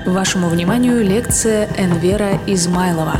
Вашему вниманию лекция Энвера Измайлова.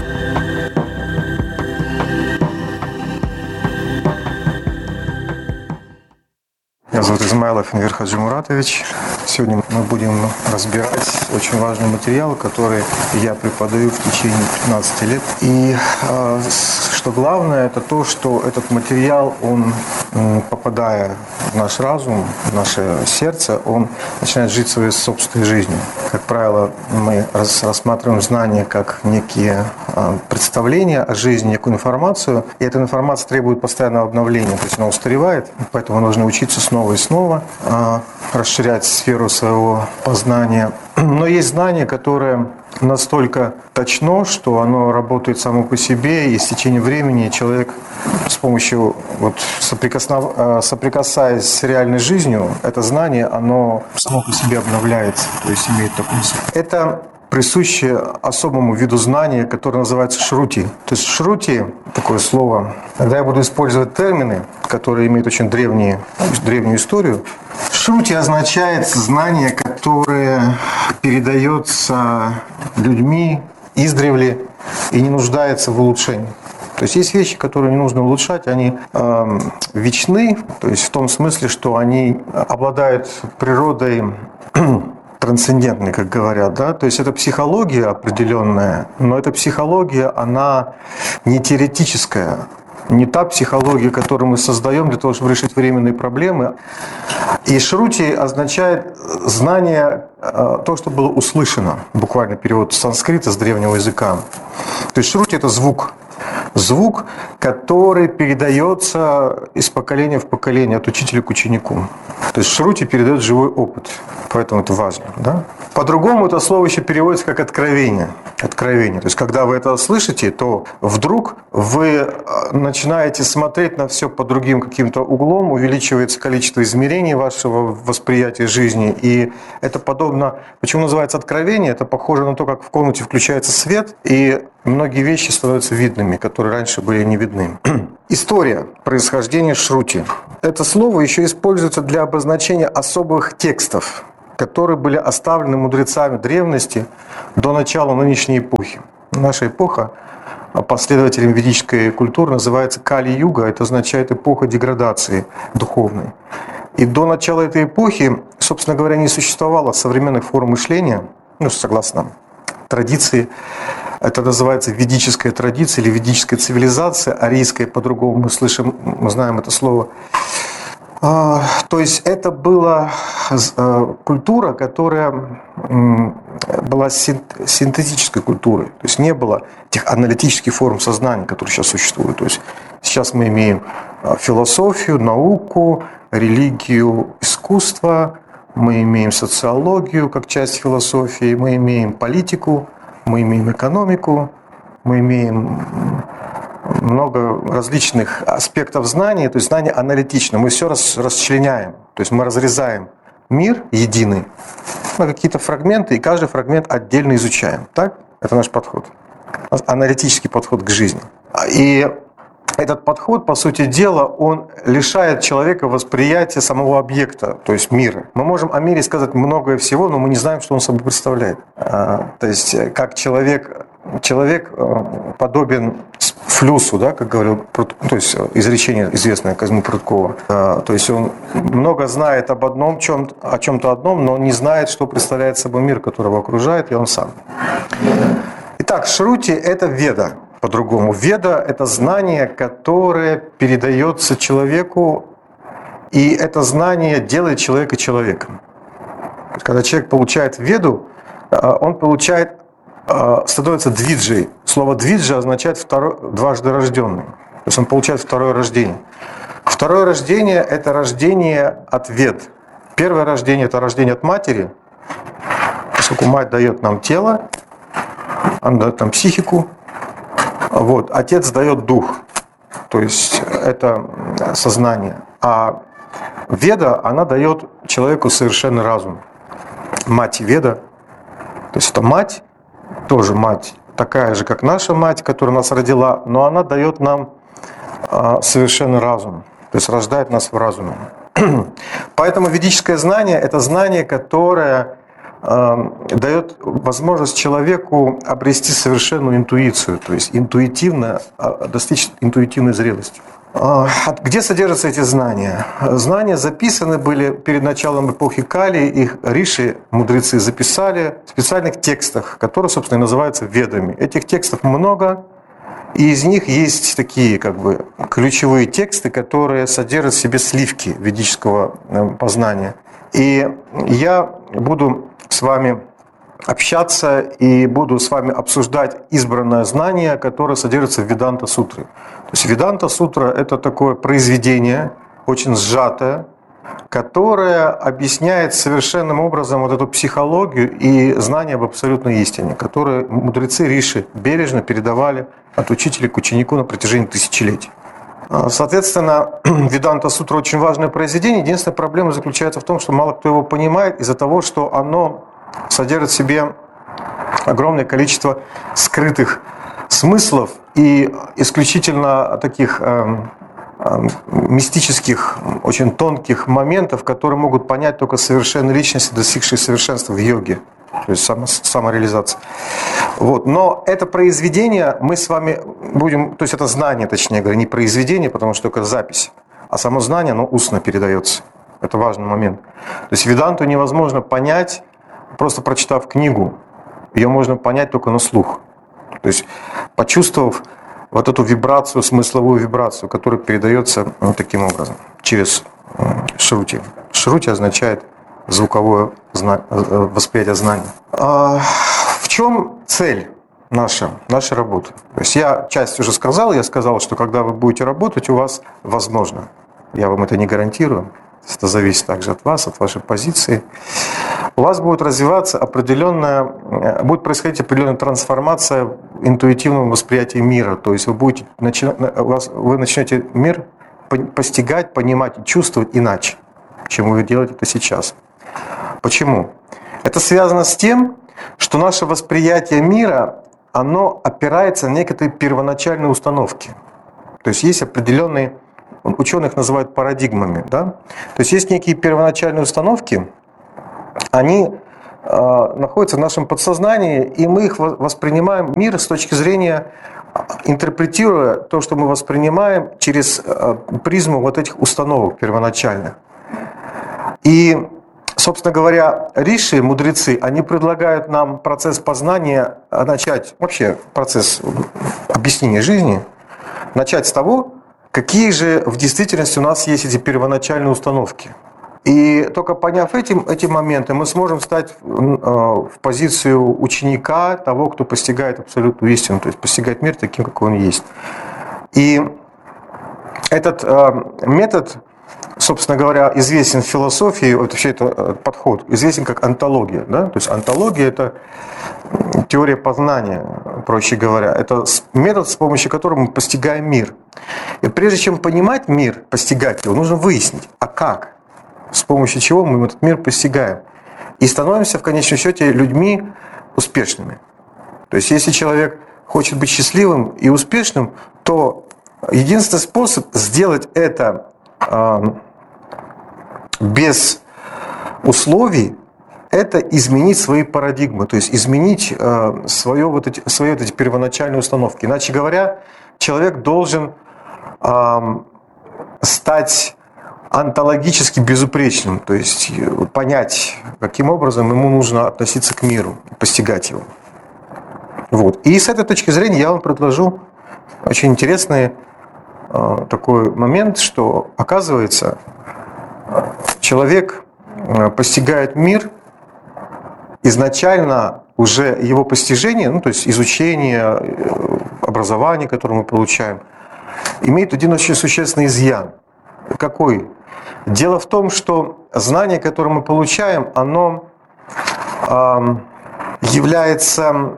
Меня зовут Измайлов Энвер Хаджимуратович. Сегодня мы будем разбирать очень важный материал, который я преподаю в течение 15 лет. И что главное, это то, что этот материал, он, попадая в наш разум, в наше сердце, он начинает жить своей собственной жизнью. Как правило, мы рассматриваем знания как некие представления о жизни, некую информацию, и эта информация требует постоянного обновления, то есть она устаревает, поэтому нужно учиться снова и снова, расширять сферу своего познания. Но есть знание, которое настолько точно, что оно работает само по себе, и с течением времени человек с помощью, соприкасаясь с реальной жизнью, это знание, оно само по себе обновляется, то есть имеет такую силу. Это присуще особому виду знания, который называется шрути. То есть шрути, такое слово, когда я буду использовать термины, которые имеют очень древнюю историю, шрути означает знание, которое передается людьми издревле и не нуждается в улучшении. То есть есть вещи, которые не нужно улучшать, они вечны, то есть в том смысле, что они обладают природой трансцендентной, как говорят, да, то есть это психология определенная, но эта психология, она не теоретическая, не та психология, которую мы создаем для того, чтобы решить временные проблемы. И шрути означает знание, то, что было услышано, буквально перевод с санскрита, с древнего языка. То есть шрути – это звук. Звук, который передается из поколения в поколение, от учителя к ученику. То есть шрути передает живой опыт, поэтому это важно. Да? По-другому это слово еще переводится как откровение. Откровение. То есть когда вы это слышите, то вдруг вы начинаете смотреть на все под другим каким-то углом, увеличивается количество измерений вашего восприятия жизни. И это подобно, почему называется откровение, это похоже на то, как в комнате включается свет, и многие вещи становятся видными, которые раньше были не видны. История происхождения шрути. Это слово еще используется для обозначения особых текстов, которые были оставлены мудрецами древности до начала нынешней эпохи. Наша эпоха последователям ведической культуры называется Кали-юга, это означает эпоха деградации духовной. И до начала этой эпохи, собственно говоря, не существовало современных форм мышления, согласно традиции. Это называется ведическая традиция или ведическая цивилизация, арийская по-другому мы знаем это слово. То есть это была культура, которая была синтетической культурой. То есть не было тех аналитических форм сознания, которые сейчас существуют. То есть сейчас мы имеем философию, науку, религию, искусство, мы имеем социологию как часть философии, мы имеем политику, мы имеем экономику, мы имеем много различных аспектов знания, то есть знание аналитично. Мы все расчленяем, то есть мы разрезаем мир единый на какие-то фрагменты, и каждый фрагмент отдельно изучаем. Так? Это наш подход. Аналитический подход к жизни. И этот подход, по сути дела, он лишает человека восприятия самого объекта, то есть мира. Мы можем о мире сказать многое всего, но мы не знаем, что он собой представляет. То есть как человек подобен флюсу, да, как говорил, то есть изречение известное Козьмы Прудкова. То есть он много знает о чем-то одном, но не знает, что представляет собой мир, который его окружает, и он сам. Итак, шрути – это веда. По-другому. Веда – это знание, которое передается человеку, и это знание делает человека человеком. Когда человек получает веду, он становится двиджей. Слово двиджа означает дважды рожденный. То есть он получает второе рождение. Второе рождение – это рождение от вед. Первое рождение – это рождение от матери, поскольку мать дает нам тело, она дает нам психику. Отец дает дух, то есть это сознание. А веда, она дает человеку совершенный разум. Мать веда, то есть это мать, тоже мать, такая же, как наша мать, которая нас родила, но она дает нам совершенный разум, то есть рождает нас в разуме. Поэтому ведическое знание – это знание, которое дает возможность человеку обрести совершенную интуицию, то есть интуитивно достичь интуитивной зрелости. Где содержатся эти знания? Знания записаны были перед началом эпохи Кали, их риши, мудрецы, записали в специальных текстах, которые, собственно, и называются ведами. Этих текстов много, и из них есть такие ключевые тексты, которые содержат в себе сливки ведического познания. И я буду с вами общаться и буду с вами обсуждать избранное знание, которое содержится в Веданта-сутре. То есть Веданта-сутра – это такое произведение, очень сжатое, которое объясняет совершенным образом вот эту психологию и знание об абсолютной истине, которые мудрецы риши бережно передавали от учителя к ученику на протяжении тысячелетий. Соответственно, Веданта-сутра очень важное произведение. Единственная проблема заключается в том, что мало кто его понимает из-за того, что оно содержит в себе огромное количество скрытых смыслов и исключительно таких мистических, очень тонких моментов, которые могут понять только совершенные личности, достигшие совершенства в йоге, то есть самореализация. Вот. Но это произведение мы с вами будем, то есть это знание, точнее говоря, не произведение, потому что только запись, а само знание, оно устно передается. Это важный момент. То есть Веданту невозможно понять, просто прочитав книгу. Ее можно понять только на слух. То есть почувствовав вот эту вибрацию, смысловую вибрацию, которая передается вот таким образом, через шрути. Шрути означает звуковое восприятие знания. В чем цель нашей работы? То есть я часть уже сказал, что когда вы будете работать, у вас возможно, я вам это не гарантирую, это зависит также от вас, от вашей позиции, у вас будет развиваться будет происходить определенная трансформация в интуитивном восприятии мира. То есть вы начнете мир постигать, понимать и чувствовать иначе, чем вы делаете это сейчас. Почему? Это связано с тем, что наше восприятие мира, оно опирается на некоторые первоначальные установки. То есть есть определенные, ученых называют парадигмами, да? То есть есть некие первоначальные установки, они находятся в нашем подсознании, и мы их воспринимаем мир с точки зрения, интерпретируя то, что мы воспринимаем через призму вот этих установок первоначальных. И, собственно говоря, риши, мудрецы, они предлагают нам процесс познания начать, вообще процесс объяснения жизни, начать с того, какие же в действительности у нас есть эти первоначальные установки. И только поняв эти моменты, мы сможем встать в позицию ученика, того, кто постигает абсолютную истину, то есть постигает мир таким, какой он есть. И этот метод, собственно говоря, известен в философии, вообще этот подход известен как онтология. Да? То есть онтология – это теория познания, проще говоря. Это метод, с помощью которого мы постигаем мир. И прежде чем понимать мир, постигать его, нужно выяснить, а как? С помощью чего мы этот мир постигаем. И становимся в конечном счете людьми успешными. То есть если человек хочет быть счастливым и успешным, то единственный способ сделать это без условий – это изменить свои парадигмы, то есть изменить свои эти первоначальные установки. Иначе говоря, человек должен стать онтологически безупречным, то есть понять, каким образом ему нужно относиться к миру, постигать его. Вот. И с этой точки зрения я вам предложу очень интересный такой момент, что, оказывается, человек постигает мир изначально уже его постижение, то есть изучение, образование, которое мы получаем, имеет один очень существенный изъян. Какой? Дело в том, что знание, которое мы получаем, оно является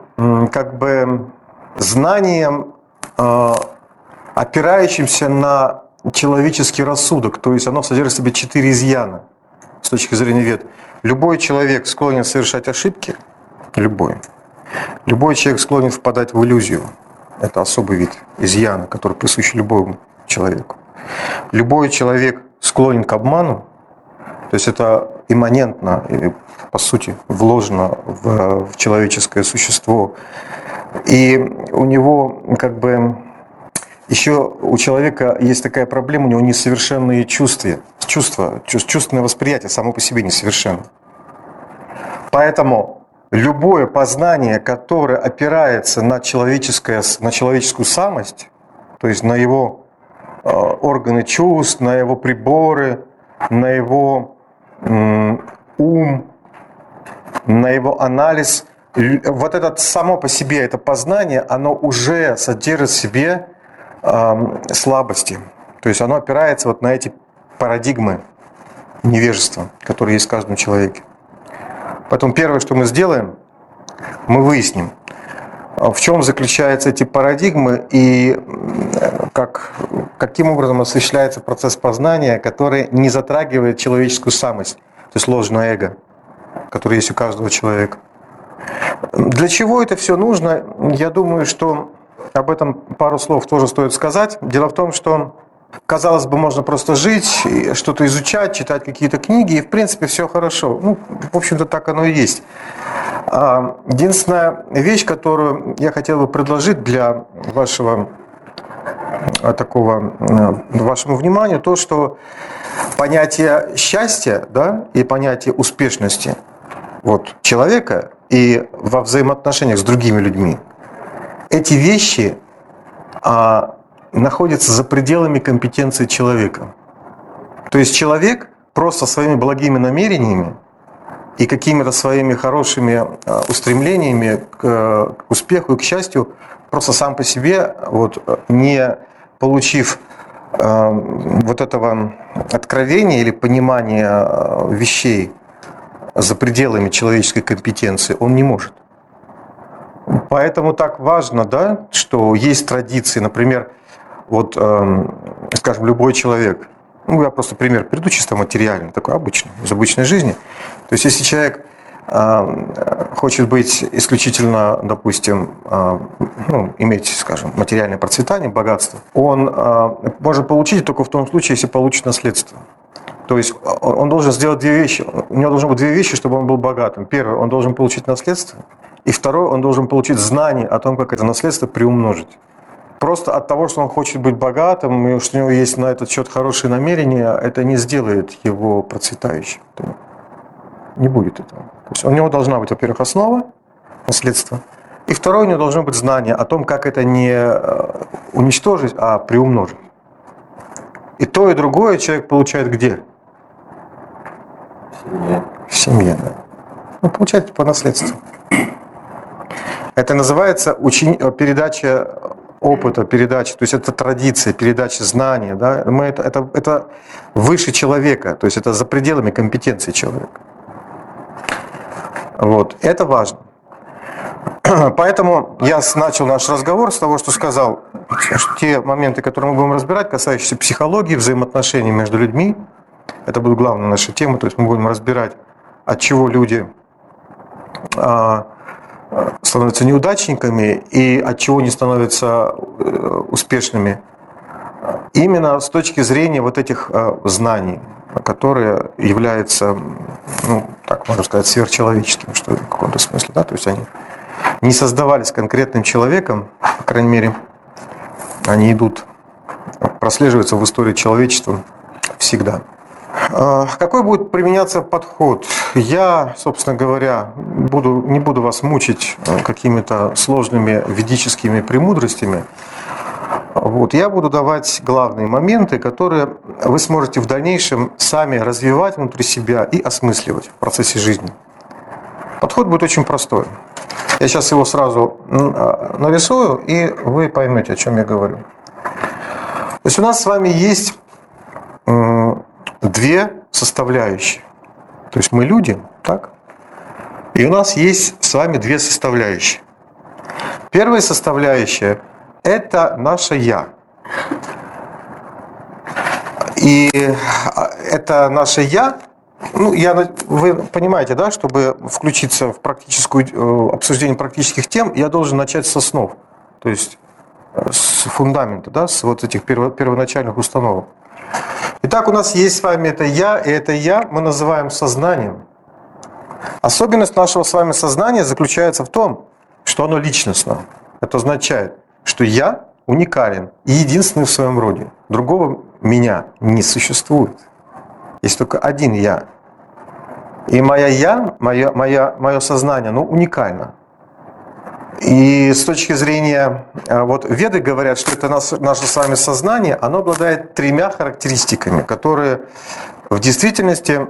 знанием, опирающимся на человеческий рассудок. То есть оно содержит в себе 4 изъяна с точки зрения вед. Любой человек склонен совершать ошибки. Любой. Любой человек склонен впадать в иллюзию. Это особый вид изъяна, который присущ любому человеку. Любой человек склонен к обману, то есть это имманентно, по сути, вложено в человеческое существо. И у него еще у человека есть такая проблема, у него несовершенные чувства, чувственное восприятие само по себе несовершенно. Поэтому любое познание, которое опирается на человеческую самость, то есть на его органы чувств, на его приборы, на его ум, на его анализ, вот это само по себе, это познание, оно уже содержит в себе слабости. То есть оно опирается вот на эти парадигмы невежества, которые есть в каждом человеке. Поэтому первое, что мы сделаем, мы выясним, в чем заключаются эти парадигмы и каким образом осуществляется процесс познания, который не затрагивает человеческую самость, то есть ложное эго, которое есть у каждого человека. Для чего это все нужно? Я думаю, что об этом пару слов тоже стоит сказать. Дело в том, что, казалось бы, можно просто жить, что-то изучать, читать какие-то книги, и в принципе все хорошо. В общем-то, так оно и есть. Единственная вещь, которую я хотел бы предложить для вашему вниманию, то, что понятие счастья, да, и понятие успешности человека и во взаимоотношениях с другими людьми, эти вещи находятся за пределами компетенции человека. То есть человек просто своими благими намерениями и какими-то своими хорошими устремлениями к успеху и к счастью, просто сам по себе, не получив этого откровения или понимания вещей за пределами человеческой компетенции, он не может. Поэтому так важно, да, что есть традиции, например, скажем, любой человек, я просто пример приведу чисто материальный, такой обычный, из обычной жизни. То есть если человек хочет быть исключительно, допустим, иметь, скажем, материальное процветание, богатство, он может получить только в том случае, если получит наследство. То есть он должен сделать две вещи. У него должны быть две вещи, чтобы он был богатым. Первое, он должен получить наследство. И второе, он должен получить знание о том, как это наследство приумножить. Просто от того, что он хочет быть богатым, и что у него есть на этот счет хорошие намерения, это не сделает его процветающим. Не будет этого. То есть у него должна быть, во-первых, основа, наследство. И второе, у него должно быть знание о том, как это не уничтожить, а приумножить. И то, и другое человек получает где? В семье, да. Он получает по наследству. Это называется передача опыта, передача, то есть это традиция, передача знания. Да? Это выше человека, то есть это за пределами компетенции человека. Это важно. Поэтому я начал наш разговор с того, что сказал, что те моменты, которые мы будем разбирать, касающиеся психологии, взаимоотношений между людьми, это будет главная наша тема, то есть мы будем разбирать, от чего люди становятся неудачниками и от чего не становятся успешными. Именно с точки зрения этих знаний, которые являются, так можно сказать, сверхчеловеческими, что ли, в каком-то смысле, да, то есть они не создавались конкретным человеком, по крайней мере, они прослеживаются в истории человечества всегда. Какой будет применяться подход? Я, собственно говоря, не буду вас мучить какими-то сложными ведическими премудростями. Я буду давать главные моменты, которые вы сможете в дальнейшем сами развивать внутри себя и осмысливать в процессе жизни. Подход будет очень простой. Я сейчас его сразу нарисую, и вы поймете, о чем я говорю. То есть у нас с вами есть две составляющие. То есть мы люди, так? И у нас есть с вами две составляющие. Первая составляющая – это наше «я». И это наше «я», вы понимаете, да, чтобы включиться в обсуждение практических тем, я должен начать с основ, то есть с фундамента, да, с этих первоначальных установок. Итак, у нас есть с вами это «я», и это «я» мы называем сознанием. Особенность нашего с вами сознания заключается в том, что оно личностно. Это означает, что «я» уникален и единственный в своем роде. Другого меня не существует. Есть только один «я». И мое сознание, оно уникально. И с точки зрения, вот Веды говорят, что это наше с вами сознание, оно обладает 3 характеристиками, которые в действительности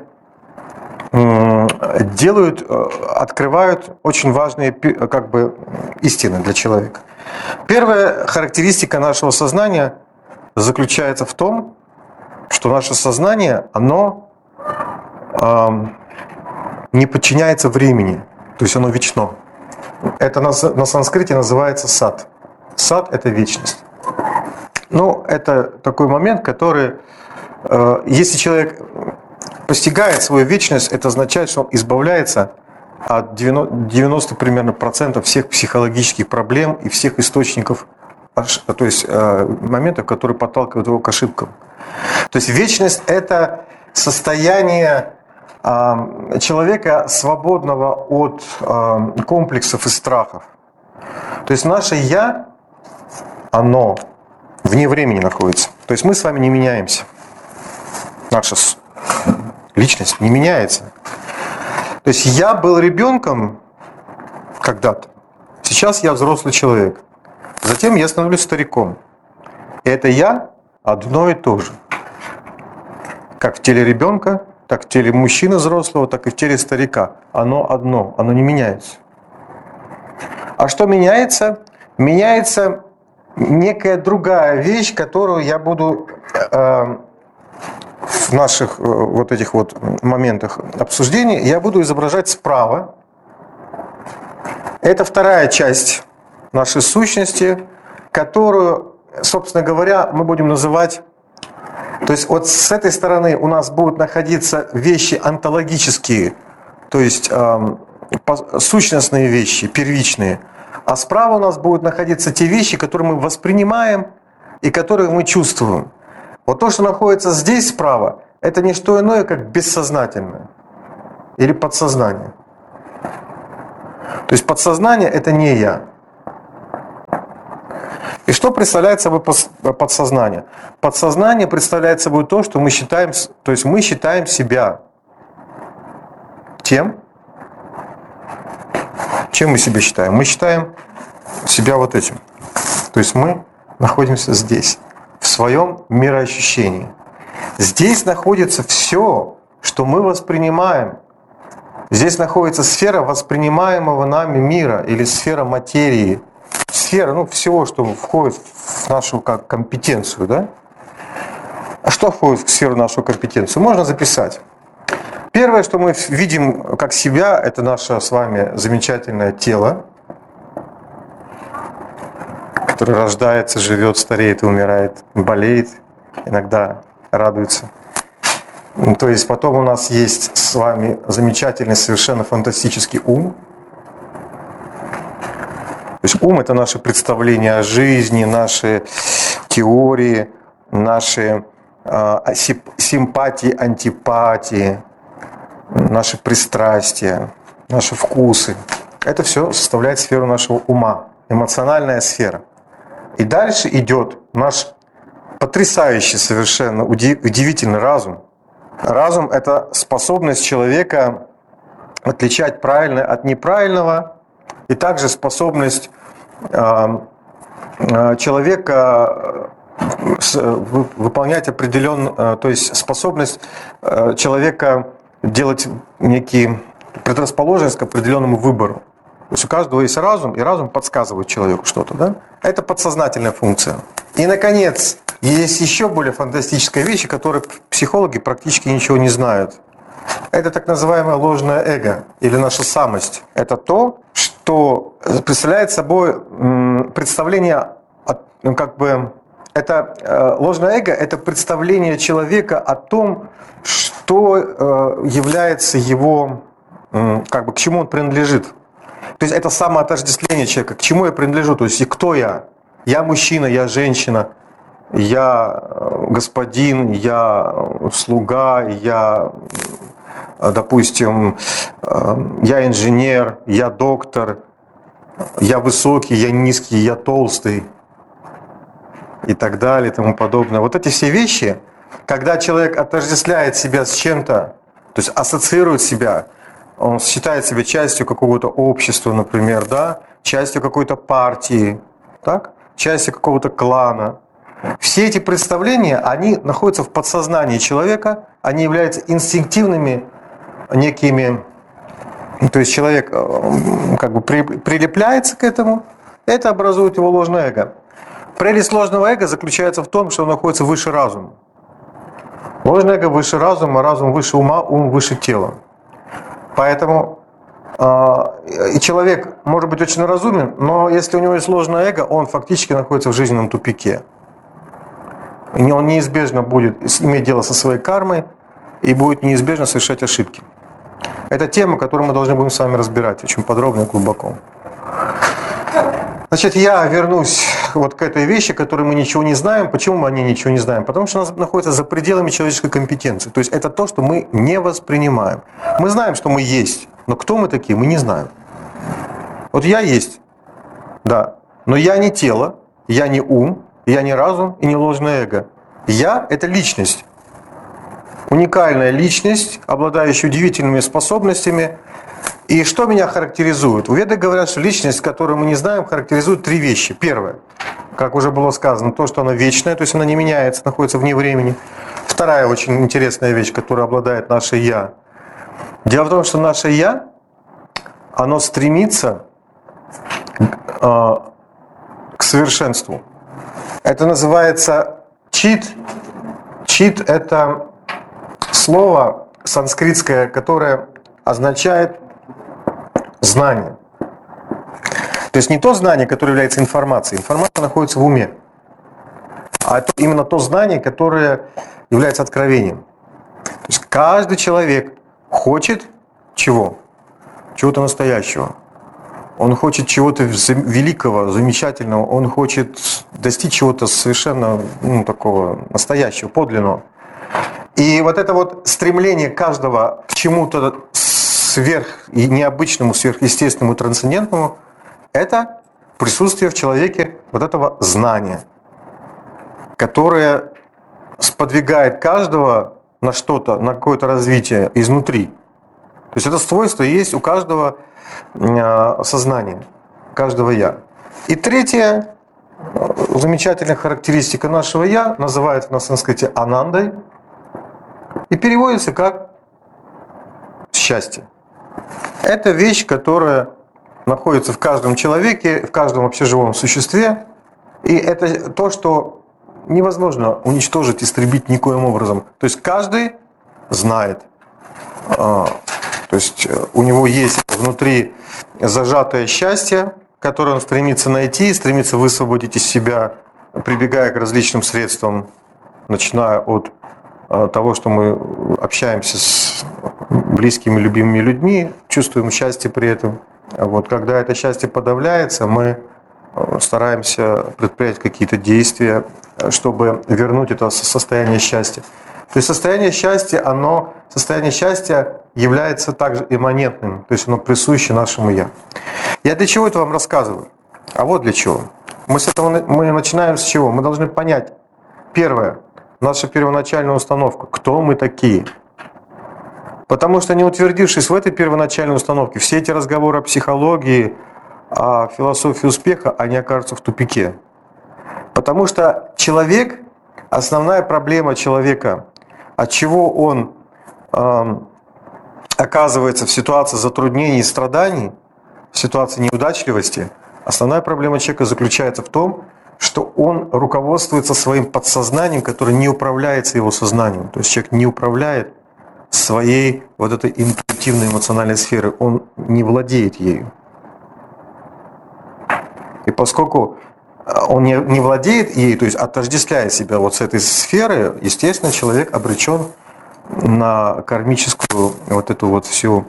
открывают очень важные истины для человека. Первая характеристика нашего сознания заключается в том, что наше сознание, оно не подчиняется времени, то есть оно вечно. Это на санскрите называется сат. Сат – это вечность. Это такой момент, который, если человек постигает свою вечность, это означает, что он избавляется от 90 примерно процентов всех психологических проблем и всех источников, то есть моментов, которые подталкивают его к ошибкам. То есть вечность – это состояние человека, свободного от комплексов и страхов. То есть наше «я», оно вне времени находится. То есть мы с вами не меняемся. Наша личность не меняется. То есть я был ребенком когда-то, сейчас я взрослый человек. Затем я становлюсь стариком. И это «я» одно и то же. Как в теле ребенка, так в теле мужчины взрослого, так и в теле старика. Оно одно, оно не меняется. А что меняется? Меняется некая другая вещь, которую я буду в наших вот этих вот моментах обсуждения, я буду изображать справа. Это вторая часть нашей сущности, которую, собственно говоря, мы будем называть. То есть вот с этой стороны у нас будут находиться вещи онтологические, то есть сущностные вещи, первичные. А справа у нас будут находиться те вещи, которые мы воспринимаем и которые мы чувствуем. Вот то, что находится здесь справа, это не что иное, как бессознательное или подсознание. То есть подсознание – это не я. И что представляет собой подсознание? Подсознание представляет собой то, что мы считаем, то есть мы считаем себя тем, чем мы себя считаем. Мы считаем себя вот этим. То есть мы находимся здесь, в своем мироощущении. Здесь находится все, что мы воспринимаем. Здесь находится сфера воспринимаемого нами мира или сфера материи. Сфера, всего, что входит в нашу компетенцию, да? А что входит в сферу нашу компетенцию? Можно записать. Первое, что мы видим как себя, это наше с вами замечательное тело, которое рождается, живет, стареет и умирает, болеет, иногда радуется. То есть потом у нас есть с вами замечательный, совершенно фантастический ум. То есть ум – это наше представление о жизни, наши теории, наши симпатии, антипатии, наши пристрастия, наши вкусы. Это все составляет сферу нашего ума, эмоциональная сфера. И дальше идет наш потрясающий, совершенно удивительный разум. Разум – это способность человека отличать правильное от неправильного, и также способность человека выполнять определенную, то есть способность человека делать некие предрасположенность к определенному выбору. То есть у каждого есть разум, и разум подсказывает человеку что-то. Да? Это подсознательная функция. И, наконец, есть еще более фантастическая вещь, о которой психологи практически ничего не знают. Это так называемое ложное эго или наша самость. Это то, что представляет собой представление, это ложное эго – это представление человека о том, что является его, к чему он принадлежит. То есть это самоотождествление человека, к чему я принадлежу, то есть и кто я. Я мужчина, я женщина, я господин, я слуга, я, допустим, я инженер, я доктор, я высокий, я низкий, я толстый и так далее и тому подобное. Вот эти все вещи, когда человек отождествляет себя с чем-то, то есть ассоциирует себя, он считает себя частью какого-то общества, например, да, частью какой-то партии, так, частью какого-то клана. Все эти представления, они находятся в подсознании человека, они являются инстинктивными некими, то есть человек как бы прилепляется к этому, это образует его ложное эго. Прелесть ложного эго заключается в том, что он находится выше разума. Ложное эго выше разума, разум выше ума, ум выше тела. Поэтому и человек может быть очень разумен, но если у него есть ложное эго, он фактически находится в жизненном тупике. И он неизбежно будет иметь дело со своей кармой и будет неизбежно совершать ошибки. Это тема, которую мы должны будем с вами разбирать очень подробно и глубоко. Значит, я вернусь вот к этой вещи, которой мы ничего не знаем. Почему мы о ней ничего не знаем? Потому что она находится за пределами человеческой компетенции. То есть это то, что мы не воспринимаем. Мы знаем, что мы есть, но кто мы такие, мы не знаем. Вот я есть, да, но я не тело, я не ум, я не разум и не ложное эго. Я – это личность. Уникальная личность, обладающая удивительными способностями. И что меня характеризует? У Веды говорят, что личность, которую мы не знаем, характеризует три вещи. Первое, как уже было сказано, то, что она вечная, то есть она не меняется, находится вне времени. Вторая очень интересная вещь, которая обладает наше «я». Дело в том, что наше «я», оно стремится к совершенству. Это называется чит. Чит – это слово санскритское, которое означает знание. То есть не то знание, которое является информацией. Информация находится в уме. А это именно то знание, которое является откровением. То есть каждый человек хочет чего? Чего-то настоящего. Он хочет чего-то великого, замечательного. Он хочет достичь чего-то совершенно такого настоящего, подлинного. И вот это вот стремление каждого к чему-то и необычному, сверхъестественному, трансцендентному, это присутствие в человеке вот этого знания, которое сподвигает каждого на что-то, на какое-то развитие изнутри. То есть это свойство есть у каждого сознания, каждого «я». И третья замечательная характеристика нашего «я» называется на санскрите «анандой» и переводится как «счастье». Это вещь, которая находится в каждом человеке, в каждом вообще живом существе. И это то, что невозможно уничтожить, истребить никоим образом. То есть каждый знает. То есть у него есть внутри зажатое счастье, которое он стремится найти, стремится высвободить из себя, прибегая к различным средствам, начиная от того, что мы общаемся с близкими, любимыми людьми, чувствуем счастье при этом. Вот, когда это счастье подавляется, мы стараемся предпринять какие-то действия, чтобы вернуть это состояние счастья. То есть состояние счастья является также имманентным, то есть оно присуще нашему «я». Я для чего это вам рассказываю? А вот для чего. Мы начинаем с чего? Мы должны понять, первое, наша первоначальная установка, кто мы такие. Потому что не утвердившись в этой первоначальной установке, все эти разговоры о психологии, о философии успеха, они окажутся в тупике. Потому что человек, основная проблема человека, от чего он оказывается в ситуации затруднений и страданий, в ситуации неудачливости, основная проблема человека заключается в том, что он руководствуется своим подсознанием, которое не управляется его сознанием. То есть человек не управляет своей вот этой интуитивной эмоциональной сферой, он не владеет ею. И поскольку он не владеет ей, то есть отождествляет себя вот с этой сферой, естественно, человек обречен на кармическую вот эту вот всю,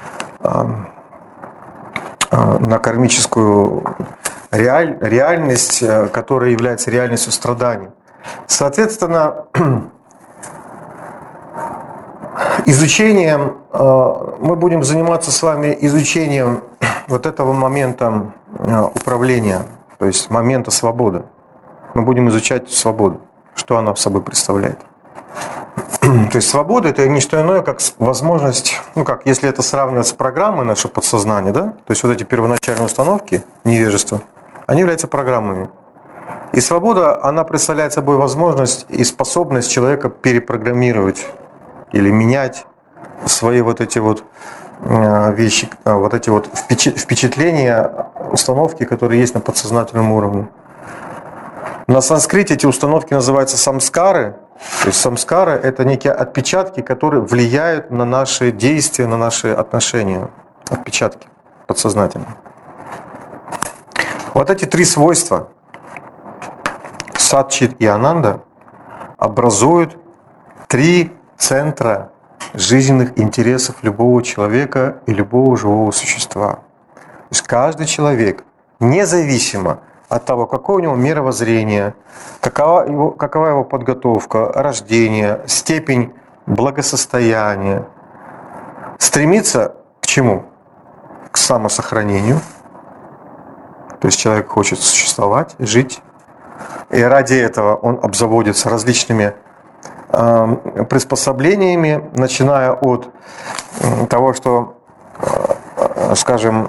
на кармическую реальность, которая является реальностью страданий. Соответственно, изучением, мы будем заниматься с вами изучением вот этого момента управления, то есть момента свободы. Мы будем изучать свободу, что она собой представляет. То есть свобода – это не что иное, как возможность, если это сравнивать с программой нашего подсознания, да? То есть вот эти первоначальные установки невежества, они являются программами. И свобода, она представляет собой возможность и способность человека перепрограммировать или менять свои вот эти вот вещи, вот эти вот впечатления, установки, которые есть на подсознательном уровне. На санскрите эти установки называются самскары. То есть самскары – это некие отпечатки, которые влияют на наши действия, на наши отношения. Отпечатки подсознательные. Вот эти три свойства – сат, чит и ананда – образуют три центра жизненных интересов любого человека и любого живого существа. То есть каждый человек, независимо от того, какое у него мировоззрение, какова его подготовка, рождение, степень благосостояния, стремится к чему? К самосохранению. То есть человек хочет существовать, жить. И ради этого он обзаводится различными приспособлениями, начиная от того, что, скажем,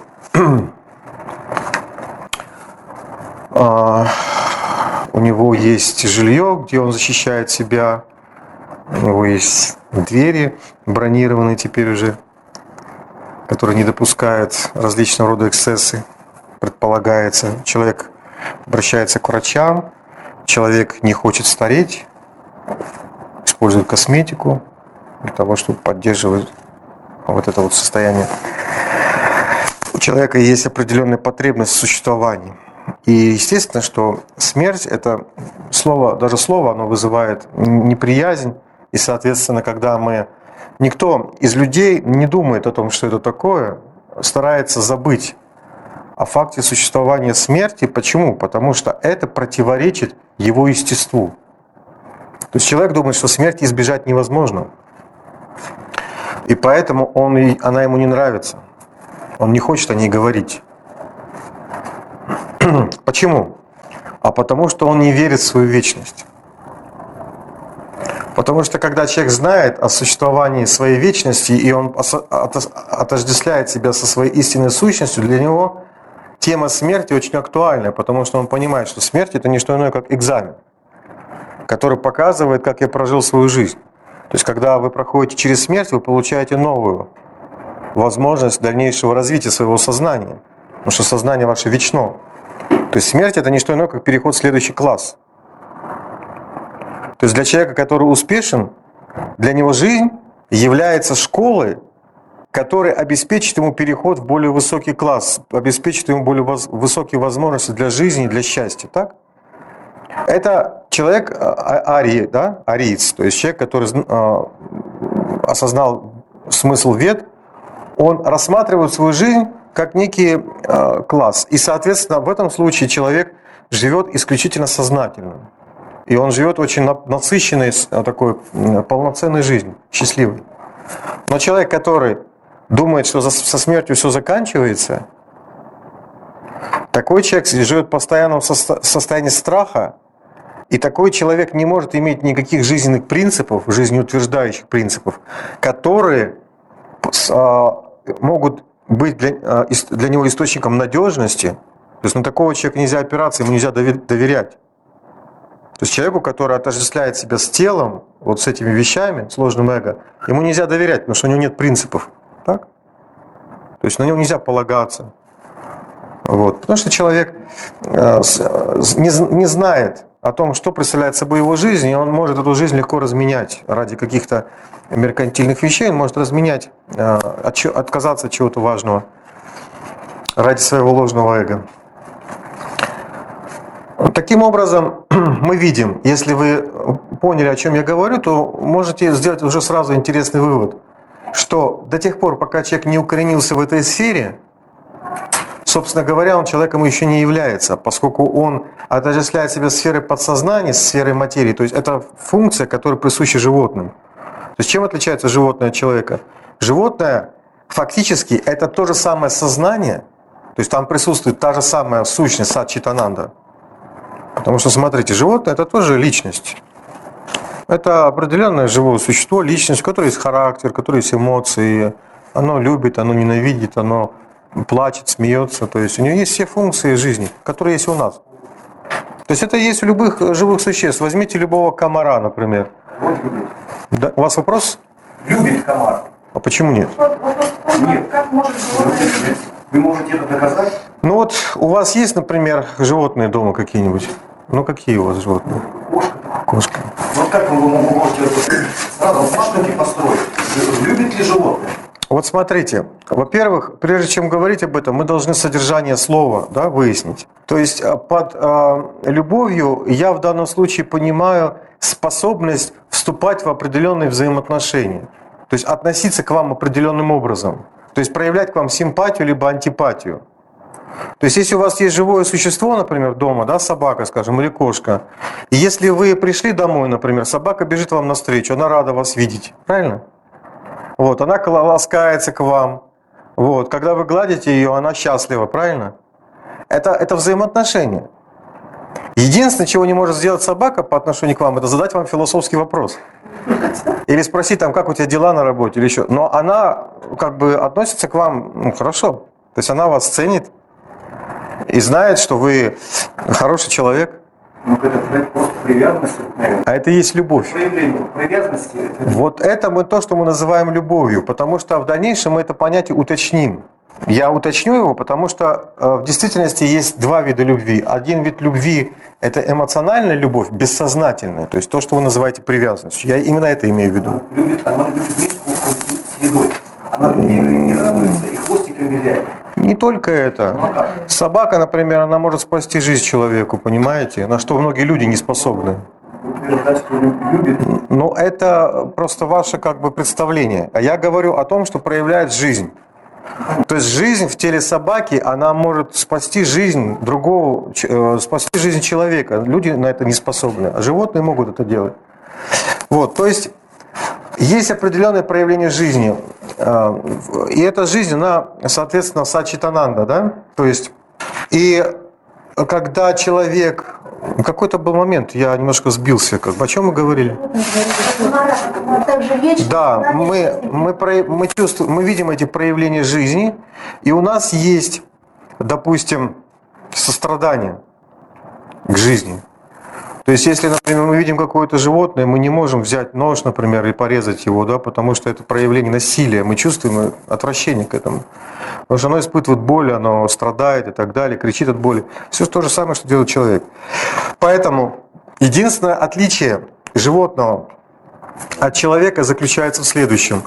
у него есть жилье, где он защищает себя, у него есть двери бронированные теперь уже, которые не допускают различного рода эксцессы, предполагается. Человек обращается к врачам, человек не хочет стареть, использует косметику для того, чтобы поддерживать вот это вот состояние. У человека есть определенная потребность в существовании. И естественно, что смерть – это слово, даже слово, оно вызывает неприязнь. И, соответственно, когда никто из людей не думает о том, что это такое, старается забыть о факте существования смерти. Почему? Потому что это противоречит его естеству. То есть человек думает, что смерти избежать невозможно. И поэтому она ему не нравится. Он не хочет о ней говорить. Почему? А потому что он не верит в свою вечность. Потому что когда человек знает о существовании своей вечности, и он отождествляет себя со своей истинной сущностью, для него тема смерти очень актуальна, потому что он понимает, что смерть – это не что иное, как экзамен, который показывает, как я прожил свою жизнь. То есть, когда вы проходите через смерть, вы получаете новую возможность дальнейшего развития своего сознания, потому что сознание ваше вечно. То есть смерть – это не что иное, как переход в следующий класс. То есть для человека, который успешен, для него жизнь является школой, которая обеспечит ему переход в более высокий класс, обеспечит ему более высокие возможности для жизни и для счастья. Так? Это человек арий, да? Ариец, то есть человек, который осознал смысл вед, он рассматривает свою жизнь как некий класс. И, соответственно, в этом случае человек живет исключительно сознательно. И он живет очень насыщенной, такой полноценной жизнью, счастливой. Но человек, который думает, что со смертью все заканчивается, такой человек живет постоянно в состоянии страха, и такой человек не может иметь никаких жизненных принципов, жизнеутверждающих принципов, которые могут быть для него источником надежности. То есть на такого человека нельзя опираться, ему нельзя доверять. То есть человеку, который отождествляет себя с телом, вот с этими вещами, сложным эго, ему нельзя доверять, потому что у него нет принципов. Так? То есть на него нельзя полагаться. Вот. Потому что человек не знает о том, что представляет собой его жизнь, и он может эту жизнь легко разменять ради каких-то меркантильных вещей, он может разменять, отказаться от чего-то важного ради своего ложного эго. Таким образом, мы видим, если вы поняли, о чем я говорю, то можете сделать уже сразу интересный вывод, что до тех пор, пока человек не укоренился в этой сфере, собственно говоря, он человеком еще не является, поскольку он отождествляет себя сферой подсознания, сферой материи. То есть это функция, которая присуща животным. То есть чем отличается животное от человека? Животное фактически это то же самое сознание, то есть там присутствует та же самая сущность сат-чит-ананда. Потому что, смотрите, животное это тоже личность. Это определенное живое существо, личность, у которой есть характер, у которой есть эмоции. Оно любит, оно ненавидит, оно плачет, смеется. То есть у нее есть все функции жизни, которые есть у нас. То есть это есть у любых живых существ. Возьмите любого комара, например. Да, у вас вопрос? Любит комар. А почему нет? Нет. Как может животное? Вы можете это доказать? Ну вот у вас есть, например, животные дома какие-нибудь? Ну какие у вас животные? Кошка. Кошка. Вот как вы можете сразу машинки построить? Любит ли животное? Вот смотрите, во-первых, прежде чем говорить об этом, мы должны содержание слова, да, выяснить. То есть под любовью я в данном случае понимаю способность вступать в определенные взаимоотношения. То есть относиться к вам определенным образом. То есть проявлять к вам симпатию либо антипатию. То есть если у вас есть живое существо, например, дома, да, собака, скажем, или кошка, и если вы пришли домой, например, собака бежит вам навстречу, она рада вас видеть, правильно? Вот, она ласкается к вам. Вот, когда вы гладите ее, она счастлива, правильно? Это взаимоотношения. Единственное, чего не может сделать собака по отношению к вам, это задать вам философский вопрос. Или спросить, там, как у тебя дела на работе, или еще. Но она как бы относится к вам хорошо. То есть она вас ценит и знает, что вы хороший человек. Ну, это просто привязанность, наверное. А это и есть любовь. Проявление привязанности. Вот это мы то, что мы называем любовью, потому что в дальнейшем мы это понятие уточним. Я уточню его, потому что в действительности есть два вида любви. Один вид любви – это эмоциональная любовь, бессознательная, то есть то, что вы называете привязанностью. Я именно это имею в виду. Она любит миску с едой. Она не радуется и хвостиком виляет. Не только это. Собака, например, она может спасти жизнь человеку, понимаете? На что многие люди не способны. Но это просто ваше как бы представление. А я говорю о том, что проявляет жизнь. То есть жизнь в теле собаки, она может спасти жизнь другого, спасти жизнь человека. Люди на это не способны, а животные могут это делать. Вот, то есть есть определенное проявление жизни. И эта жизнь, она, соответственно, сат-чит-ананда, да? То есть, и когда человек... Какой-то был момент, я немножко сбился. О чем мы говорили? Да, мы чувствуем, мы видим эти проявления жизни, и у нас есть, допустим, сострадание к жизни. То есть, если, например, мы видим какое-то животное, мы не можем взять нож, например, и порезать его, да, потому что это проявление насилия. Мы чувствуем отвращение к этому. Потому что оно испытывает боль, оно страдает и так далее, кричит от боли. Все то же самое, что делает человек. Поэтому единственное отличие животного от человека заключается в следующем.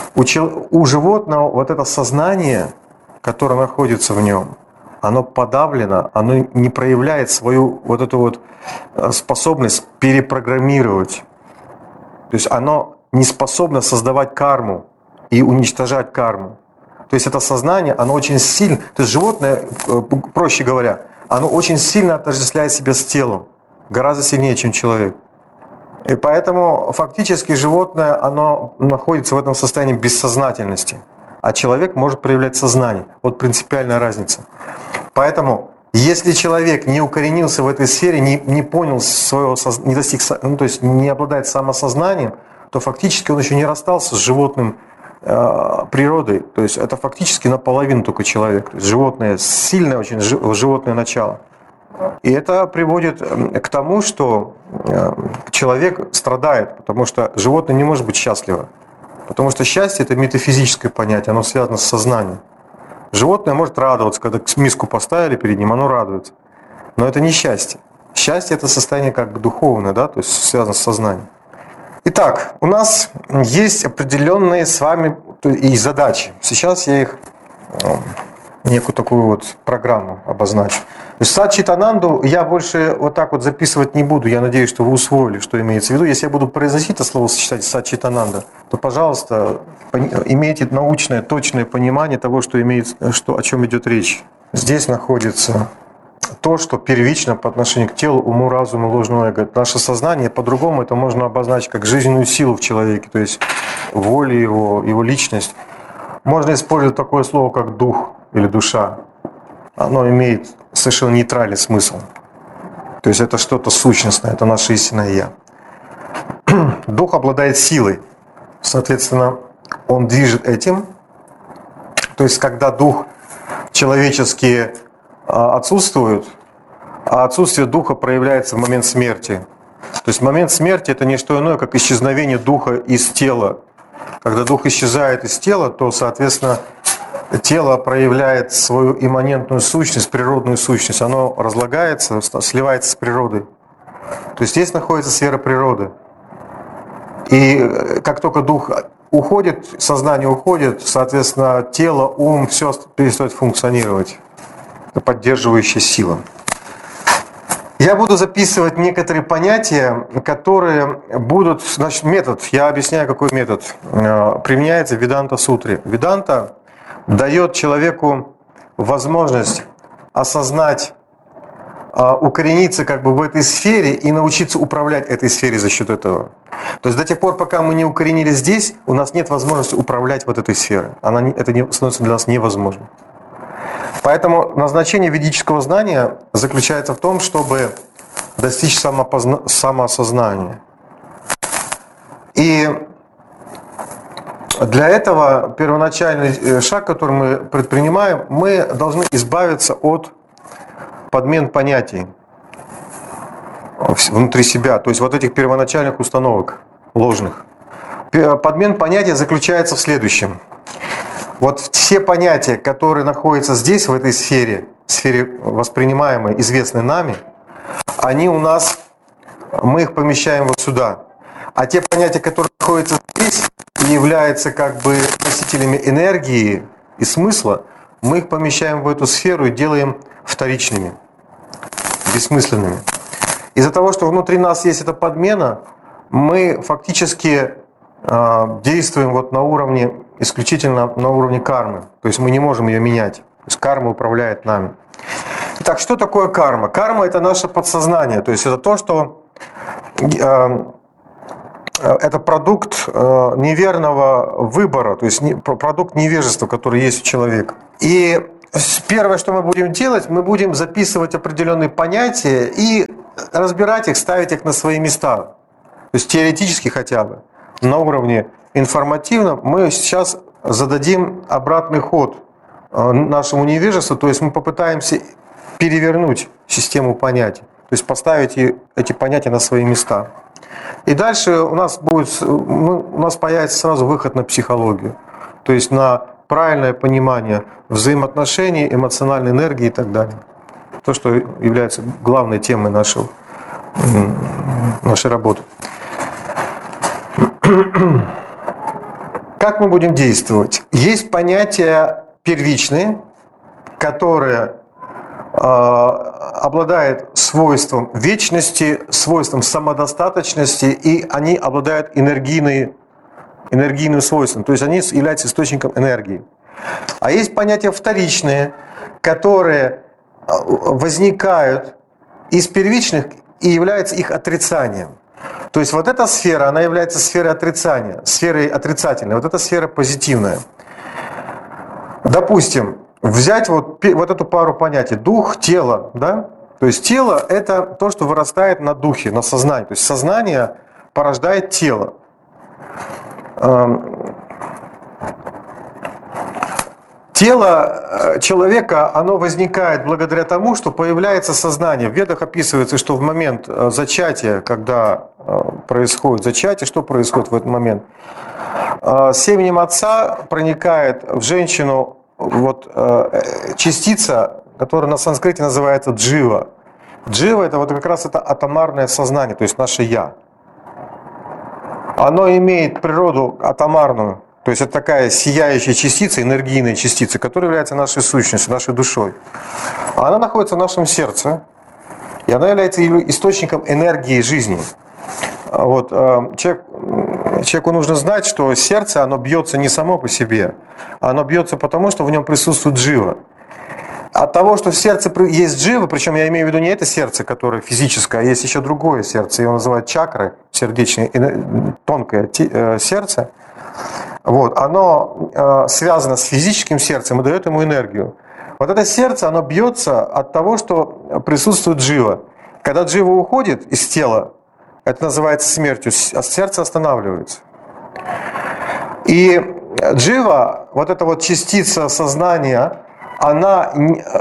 У животного вот это сознание, которое находится в нем, оно подавлено, оно не проявляет свою вот эту вот способность перепрограммировать. То есть оно не способно создавать карму и уничтожать карму. То есть это сознание, оно очень сильно, то есть животное, проще говоря, оно очень сильно отождествляет себя с телом, гораздо сильнее, чем человек. И поэтому фактически животное, оно находится в этом состоянии бессознательности, а человек может проявлять сознание. Вот принципиальная разница. Поэтому, если человек не укоренился в этой сфере, не понял своего, не достиг, ну, то есть не обладает самосознанием, то фактически он еще не расстался с животным природой. То есть это фактически наполовину только человек. То есть животное, сильное очень животное начало. И это приводит к тому, что человек страдает, потому что животное не может быть счастливо. Потому что счастье – это метафизическое понятие, оно связано с сознанием. Животное может радоваться, когда миску поставили перед ним, оно радуется. Но это не счастье. Счастье – это состояние как бы духовное, да, то есть связано с сознанием. Итак, у нас есть определенные с вами и задачи. Сейчас я их, некую такую вот программу обозначу. То есть сат-чит-ананду я больше вот так вот записывать не буду. Я надеюсь, что вы усвоили, что имеется в виду. Если я буду произносить это словосочетание сат-чит-ананда, то, пожалуйста, имейте научное, точное понимание того, что о чем идет речь. здесь находится то, что первично по отношению к телу, уму, разуму, ложному эго. Наше сознание, по-другому это можно обозначить как жизненную силу в человеке, то есть волю его личность. Можно использовать такое слово, как дух или душа. Оно имеет совершенно нейтральный смысл. То есть это что-то сущностное, это наше истинное «я». Дух обладает силой, соответственно, он движет этим. То есть когда дух человеческий отсутствует, а отсутствие духа проявляется в момент смерти. То есть момент смерти – это не что иное, как исчезновение духа из тела. Когда дух исчезает из тела, то, соответственно, тело проявляет свою имманентную сущность, природную сущность. Оно разлагается, сливается с природой. То есть здесь находится сфера природы. И как только дух уходит, сознание уходит, соответственно, тело, ум, все перестает функционировать. Это поддерживающая сила. Я буду записывать некоторые понятия, которые будут... Значит, метод. Я объясняю, какой метод применяется в Веданта-сутре. Веданта дает человеку возможность осознать, укорениться как бы в этой сфере и научиться управлять этой сферой за счет этого. То есть до тех пор, пока мы не укоренились здесь, у нас нет возможности управлять вот этой сферой. Это становится для нас невозможным. Поэтому назначение ведического знания заключается в том, чтобы достичь самоосознания. И для этого первоначальный шаг, который мы предпринимаем, мы должны избавиться от подмен понятий внутри себя, то есть вот этих первоначальных установок ложных. Подмен понятия заключается в следующем. Вот все понятия, которые находятся здесь, в этой сфере воспринимаемой, известной нами, они у нас, мы их помещаем вот сюда. А те понятия, которые находятся здесь и являются как бы носителями энергии и смысла, мы их помещаем в эту сферу и делаем вторичными, бессмысленными. Из-за того, что внутри нас есть эта подмена, мы фактически действуем вот на уровне, исключительно на уровне кармы. То есть мы не можем ее менять. То есть карма управляет нами. Итак, что такое карма? Карма – это наше подсознание. То есть это то, что это продукт неверного выбора, то есть продукт невежества, который есть у человека. И первое, что мы будем делать, мы будем записывать определенные понятия и разбирать их, ставить их на свои места. То есть теоретически хотя бы. На уровне информативном мы сейчас зададим обратный ход нашему невежеству, то есть мы попытаемся перевернуть систему понятий, то есть поставить эти понятия на свои места. И дальше у нас появится сразу выход на психологию, то есть на правильное понимание взаимоотношений, эмоциональной энергии и так далее. То, что является главной темой нашей работы. Как мы будем действовать? Есть понятия первичные, которые обладают свойством вечности, свойством самодостаточности, и они обладают энергийным свойством, то есть они являются источником энергии. А есть понятия вторичные, которые возникают из первичных и являются их отрицанием. То есть вот эта сфера, она является сферой отрицания, сферой отрицательной, вот эта сфера позитивная. Допустим, взять вот эту пару понятий: дух, тело, да? То есть тело – это то, что вырастает на духе, на сознании. То есть сознание порождает тело. Тело человека, оно возникает благодаря тому, что появляется сознание. В Ведах описывается, что в момент зачатия, когда происходит зачатие, что происходит в этот момент? Семенем отца проникает в женщину частица, которая на санскрите называется джива. Джива – это вот как раз это атомарное сознание, то есть наше «я». Оно имеет природу атомарную. То есть это такая сияющая частица, энергийная частица, которая является нашей сущностью, нашей душой. Она находится в нашем сердце, и она является источником энергии жизни. Вот. Человеку нужно знать, что сердце, оно бьется не само по себе, оно бьется потому, что в нем присутствует джива. От того, что в сердце есть джива, причем я имею в виду не это сердце, которое физическое, а есть еще другое сердце, его называют чакры, сердечное, тонкое сердце, вот, оно связано с физическим сердцем и дает ему энергию. Вот это сердце, оно бьется от того, что присутствует джива. Когда джива уходит из тела, это называется смертью, а сердце останавливается. И джива, вот эта вот частица сознания, она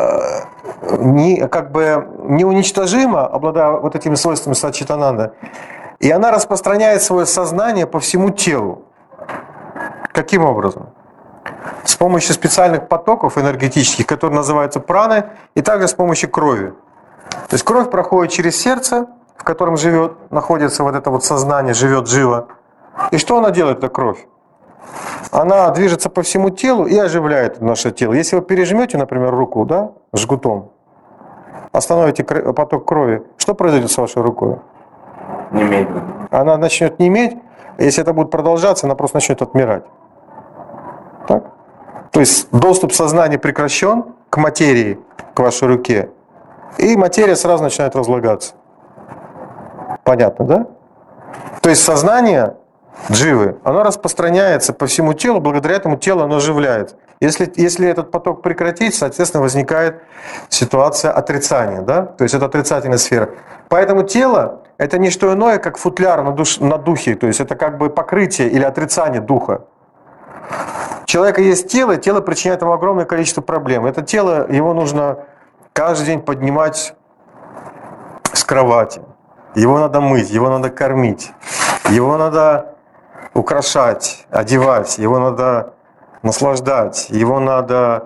неуничтожима, обладая вот этими свойствами саччитананда, и она распространяет свое сознание по всему телу. Каким образом? С помощью специальных потоков энергетических, которые называются праны, и также с помощью крови. То есть кровь проходит через сердце, в котором находится вот это вот сознание, живет джива. И что она делает, эта кровь? Она движется по всему телу и оживляет наше тело. Если вы пережмете, например, руку, да, жгутом, остановите поток крови, что произойдет с вашей рукой? Неметь. Она начнет неметь, а если это будет продолжаться, она просто начнет отмирать. Так? То есть доступ сознания прекращен к материи, к вашей руке, и материя сразу начинает разлагаться. Понятно, да? То есть сознание дживы, оно распространяется по всему телу, благодаря этому тело оно оживляет. Если этот поток прекратить, соответственно, возникает ситуация отрицания, да? То есть это отрицательная сфера. Поэтому тело – это не что иное, как футляр на духе, то есть это как бы покрытие или отрицание духа. У человека есть тело, и тело причиняет ему огромное количество проблем. Это тело, его нужно каждый день поднимать с кровати. Его надо мыть, его надо кормить, его надо украшать, одевать, его надо наслаждать, его надо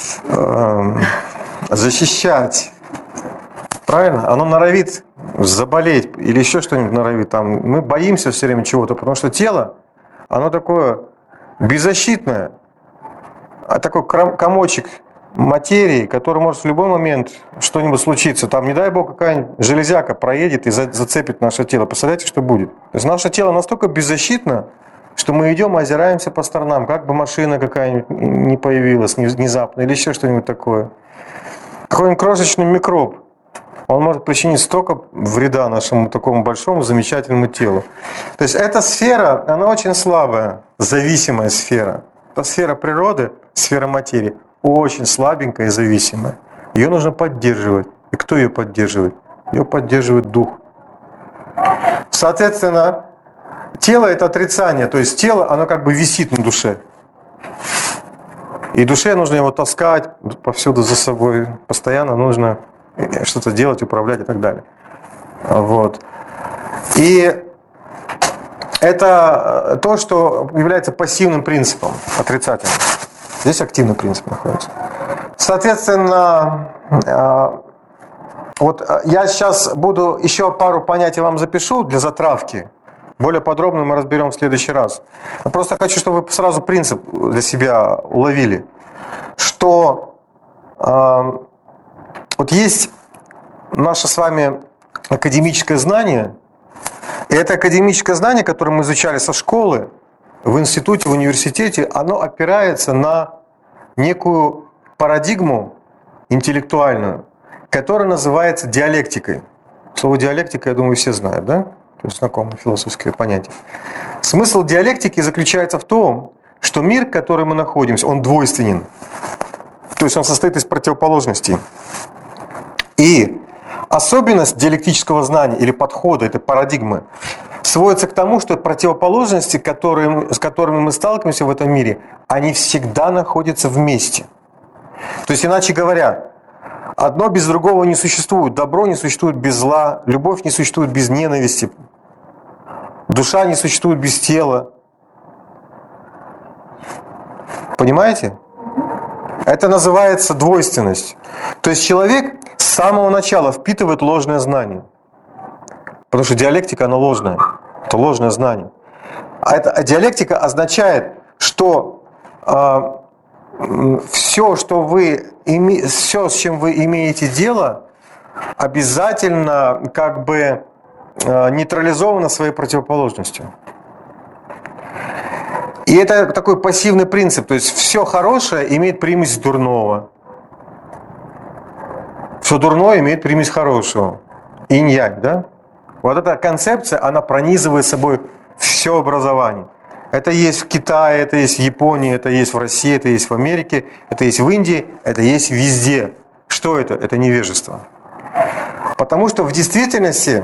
защищать. Правильно? Оно норовит заболеть или еще что-нибудь норовит. Мы боимся все время чего-то, потому что тело, оно такое беззащитное, такой комочек материи, который может в любой момент что-нибудь случиться. Там, не дай бог, какая-нибудь железяка проедет и зацепит наше тело. Представляете, что будет? То есть наше тело настолько беззащитно, что мы идем и озираемся по сторонам, как бы машина какая-нибудь не появилась внезапно или еще что-нибудь такое. Какой-нибудь крошечный микроб, он может причинить столько вреда нашему такому большому, замечательному телу. То есть эта сфера, она очень слабая, зависимая сфера. Это сфера природы, сфера материи, очень слабенькая и зависимая. Ее нужно поддерживать. И кто ее поддерживает? Ее поддерживает дух. Соответственно, тело – это отрицание, то есть тело, оно как бы висит на душе. И душе нужно его таскать повсюду за собой, постоянно нужно что-то делать, управлять и так далее. Вот. И это то, что является пассивным принципом, отрицательным. Здесь активный принцип находится. Соответственно, вот я сейчас буду еще пару понятий вам запишу для затравки. Более подробно мы разберем в следующий раз. Но просто хочу, чтобы вы сразу принцип для себя уловили. Что вот есть наше с вами академическое знание. И это академическое знание, которое мы изучали со школы, в институте, в университете, оно опирается на некую парадигму интеллектуальную, которая называется диалектикой. Слово диалектика, я думаю, все знают, да? То есть знакомое философское понятие. Смысл диалектики заключается в том, что мир, в котором мы находимся, он двойственен. То есть он состоит из противоположностей. И особенность диалектического знания или подхода, этой парадигмы, сводится к тому, что противоположности, с которыми мы сталкиваемся в этом мире, они всегда находятся вместе. То есть, иначе говоря, одно без другого не существует. Добро не существует без зла, любовь не существует без ненависти, душа не существует без тела. Понимаете? Это называется двойственность. То есть человек с самого начала впитывает ложное знание. Потому что диалектика, она ложная. Это ложное знание. А диалектика означает, что все, с чем вы имеете дело, обязательно как бы нейтрализовано своей противоположностью. И это такой пассивный принцип. То есть все хорошее имеет примесь дурного. Все дурное имеет примесь хорошего. Инь-янь, да? Вот эта концепция, она пронизывает собой все образование. Это есть в Китае, это есть в Японии, это есть в России, это есть в Америке, это есть в Индии, это есть везде. Что это? Это невежество. Потому что в действительности,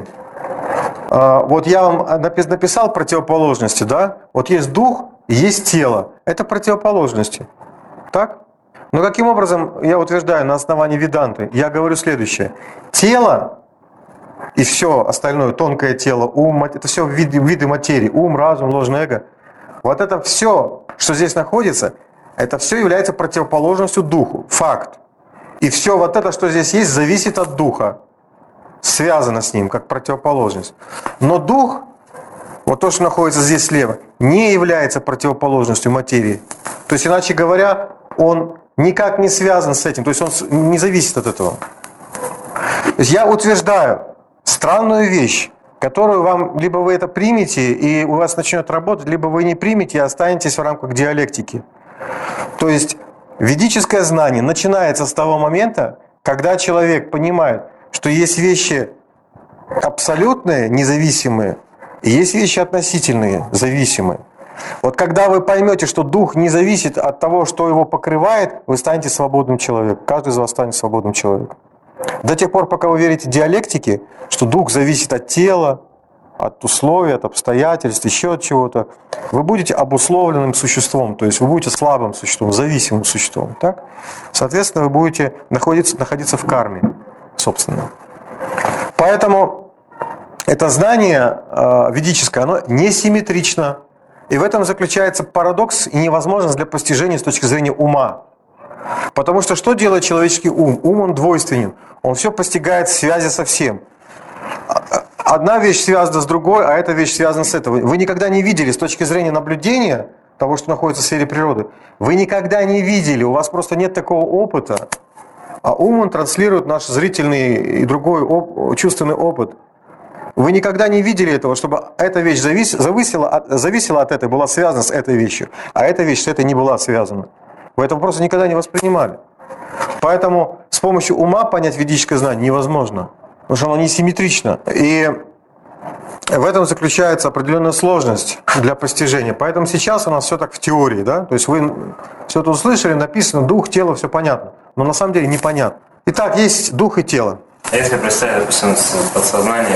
вот я вам написал противоположности, да? Вот есть дух, есть тело. Это противоположности. Так? Но каким образом я утверждаю на основании Веданты? Я говорю следующее. Тело и все остальное, тонкое тело, ум, это все виды материи. Ум, разум, ложное эго. Вот это все, что здесь находится, это все является противоположностью духу. Факт. И все вот это, что здесь есть, зависит от духа. Связано с ним, как противоположность. Но дух, вот то, что находится здесь слева, не является противоположностью материи. То есть, иначе говоря, он никак не связан с этим. То есть, он не зависит от этого. То есть, я утверждаю странную вещь, которую вам, либо вы это примете, и у вас начнет работать, либо вы не примете и останетесь в рамках диалектики. То есть ведическое знание начинается с того момента, когда человек понимает, что есть вещи абсолютные, независимые, и есть вещи относительные, зависимые. Вот когда вы поймете, что дух не зависит от того, что его покрывает, вы станете свободным человеком. Каждый из вас станет свободным человеком. До тех пор, пока вы верите диалектике, что дух зависит от тела, от условий, от обстоятельств, еще от чего-то, вы будете обусловленным существом, то есть вы будете слабым существом, зависимым существом. Так? Соответственно, вы будете находиться в карме, собственно. Поэтому это знание ведическое, оно несимметрично. И в этом заключается парадокс и невозможность для постижения с точки зрения ума. Потому что делает человеческий ум? Ум, он двойственен. Он все постигает в связи со всем. Одна вещь связана с другой, а эта вещь связана с этой. Вы никогда не видели с точки зрения наблюдения того, что находится в сфере природы, вы никогда не видели, у вас просто нет такого опыта. А ум, он транслирует наш зрительный и другой чувственный опыт. Вы никогда не видели этого, чтобы эта вещь зависела от этой, была связана с этой вещью, а эта вещь с этой не была связана. Вы этого просто никогда не воспринимали. Поэтому с помощью ума понять ведическое знание невозможно, потому что оно несимметрично. И в этом заключается определенная сложность для постижения. Поэтому сейчас у нас все так в теории, да? То есть вы все это услышали, написано, дух, тело, все понятно. Но на самом деле непонятно. Итак, есть дух и тело. А если представить, допустим, подсознание